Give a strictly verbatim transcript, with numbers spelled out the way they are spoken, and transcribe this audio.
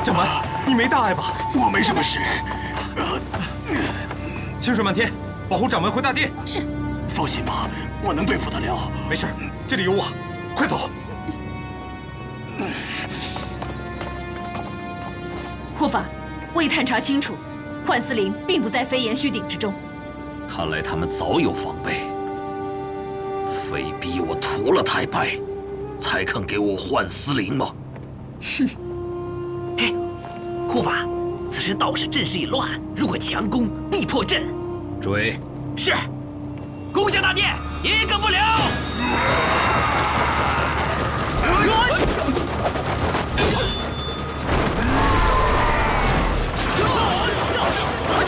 掌门，你没大碍吧？ 我没什么事。 清水漫天，保护掌门回大殿。 是。 放心吧，我能对付得了。 没事，这里有我，快走。 护法，未探查清楚，幻思灵并不在飞檐虚顶之中。 看来他们早有防备，非逼我屠了太白，才肯给我幻思灵吗？ 哼！ 哎，护法，此时道士阵势已乱，如果强攻，必破阵。 追！ 是。攻下大殿，一个不留。